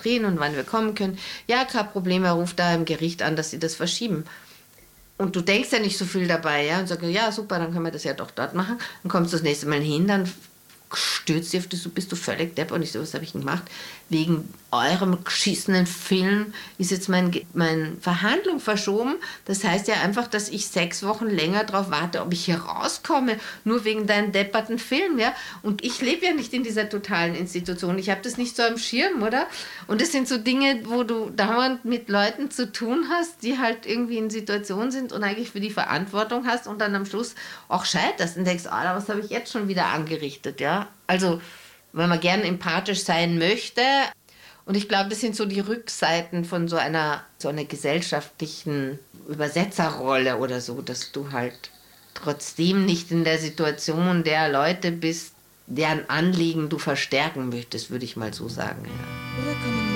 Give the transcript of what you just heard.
Psychiatrien und wann wir kommen können. Ja, kein Problem, er ruft da im Gericht an, dass sie das verschieben. Und du denkst ja nicht so viel dabei, ja, und sagst, ja, super, dann können wir das ja doch dort machen. Dann kommst du das nächste Mal hin, dann stürzt dich auf das, bist du völlig depp. Und ich so, was habe ich denn gemacht? Wegen eurem geschissenen Film ist jetzt mein Verhandlung verschoben. Das heißt ja einfach, dass ich 6 Wochen länger darauf warte, ob ich hier rauskomme, nur wegen deinem depperten Film, ja. Und ich lebe ja nicht in dieser totalen Institution. Ich habe das nicht so am Schirm, oder? Und das sind so Dinge, wo du dauernd mit Leuten zu tun hast, die halt irgendwie in Situationen sind und eigentlich für die Verantwortung hast und dann am Schluss auch scheiterst und denkst, Alter, was habe ich jetzt schon wieder angerichtet, ja? Also, wenn man gern empathisch sein möchte. Und ich glaube, das sind so die Rückseiten von so einer gesellschaftlichen Übersetzerrolle oder so, dass du halt trotzdem nicht in der Situation der Leute bist, deren Anliegen du verstärken möchtest, würde ich mal so sagen. Ja.